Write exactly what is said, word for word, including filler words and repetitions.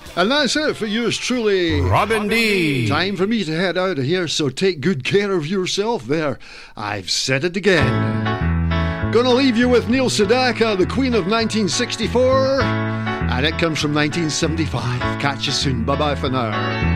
And that's it for yours truly, Robin D. Time for me to head out of here, so take good care of yourself there. I've said it again. Gonna leave you with Neil Sedaka, the Queen of nineteen sixty-four, and it comes from nineteen seventy-five. Catch you soon. Bye-bye for now.